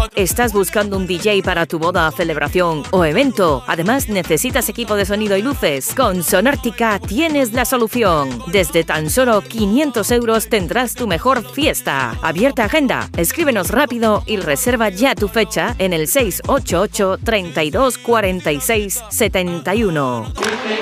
¿Estás buscando un DJ para tu boda, celebración o evento? Además, ¿necesitas equipo de sonido y luces? Con Sonártica tienes la solución. Desde tan solo 500 € tendrás tu mejor fiesta. Abierta agenda. Escríbenos rápido y reserva ya tu fecha en el 688 32 46 71.